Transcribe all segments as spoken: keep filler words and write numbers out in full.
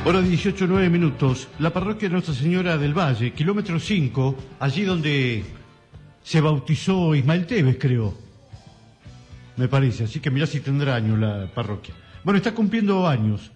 Hora dieciocho, nueve minutos. La parroquia Nuestra Señora del Valle, kilómetro cinco, allí donde se bautizó Ismael Tevez, creo. Me parece, así que mirá si tendrá años la parroquia. Bueno, está cumpliendo años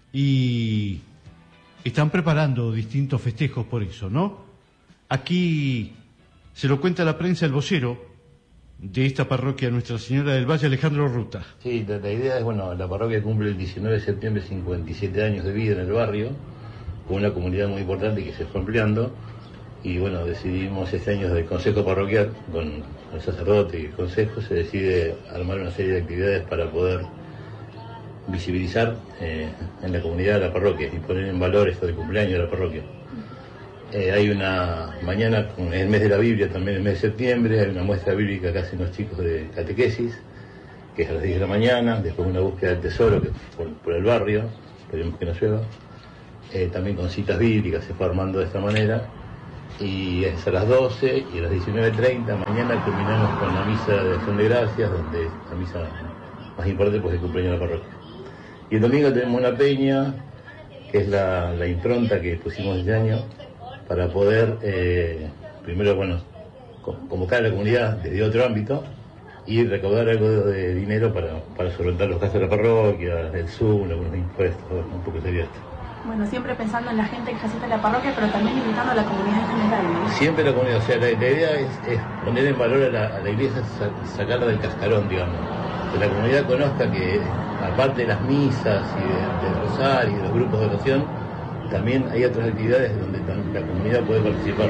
y están preparando distintos festejos por eso, ¿no? Aquí se lo cuenta la prensa el vocero de esta parroquia Nuestra Señora del Valle, Alejandro Ruta. Sí, la, la idea es, bueno, la parroquia cumple el diecinueve de septiembre cincuenta y siete años de vida en el barrio, con una comunidad muy importante que se fue ampliando, y bueno, decidimos este año del Consejo Parroquial, con el sacerdote y el Consejo, se decide armar una serie de actividades para poder visibilizar eh, en la comunidad de la parroquia y poner en valor esto del cumpleaños de la parroquia. Eh, hay una mañana, en el mes de la Biblia, también el mes de septiembre, hay una muestra bíblica que hacen los chicos de catequesis, que es a las diez de la mañana, después una búsqueda del tesoro que por, por el barrio, esperemos que no llueva, eh, también con citas bíblicas se fue armando de esta manera, y es a las doce y a las diecinueve treinta, mañana terminamos con la misa de acción de gracias, donde la misa más importante pues el cumpleaños de la parroquia. Y el domingo tenemos una peña, que es la, la impronta que pusimos este año, para poder, eh, primero, bueno, convocar a la comunidad desde otro ámbito y recaudar algo de dinero para, para solventar los gastos de la parroquia, el Zoom, algunos impuestos, un poco sería esto. Bueno, siempre pensando en la gente que asiste a la parroquia, pero también invitando a la comunidad en general, ¿no? Siempre la comunidad, o sea, la, la idea es, es poner en valor a la, a la iglesia, sacarla del cascarón, digamos. Que la comunidad conozca que, aparte de las misas y de, del rosario y de los grupos de oración, también hay otras actividades donde la comunidad puede participar.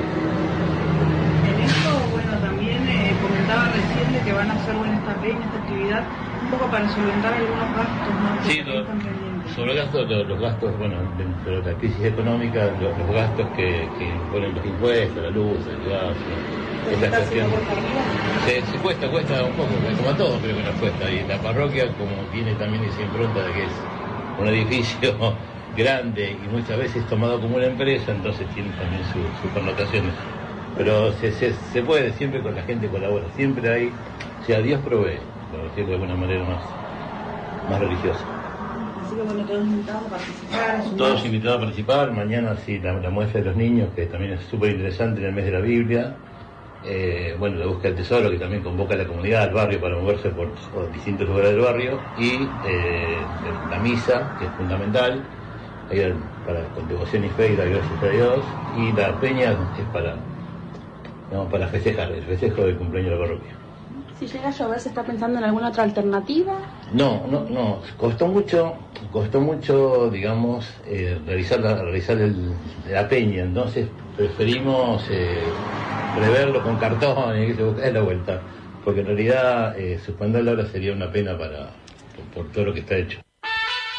En esto, bueno, también eh, comentaba recién de que van a hacer bueno, esta peña, esta actividad, un poco para solventar algunos gastos, ¿no? Sí, lo, sobre gastos, los, los gastos, bueno, dentro de la crisis económica, los, los gastos que, que ponen los impuestos, la luz, el gas, esta cuestión. Se, se cuesta, cuesta un poco, como a todos creo que nos cuesta. Y la parroquia, como tiene también esa impronta de que es un edificio grande y muchas veces tomado como una empresa, entonces tiene también sus su connotaciones. Pero se, se, se puede, siempre con la gente colabora, siempre hay, o sea, Dios provee, por decirlo de alguna manera más, más religiosa. Así que bueno, todos invitados a participar. Todos invitados a participar, mañana sí, la, la muestra de los niños, que también es súper interesante en el mes de la Biblia. Eh, bueno, la búsqueda del tesoro, que también convoca a la comunidad, al barrio, para moverse por, por distintos lugares del barrio, y eh, la misa, que es fundamental, para con devoción y fe y la gracia de Dios, y la peña es para, digamos, para festejar, el festejo del cumpleaños de la parroquia. Si llega a llover, ¿se está pensando en alguna otra alternativa? No, no, no, costó mucho, costó mucho, digamos, eh, realizar, la, realizar el, la peña, entonces preferimos eh, preverlo con cartón y que se busque la vuelta, porque en realidad eh, suspenderla ahora sería una pena para por, por todo lo que está hecho.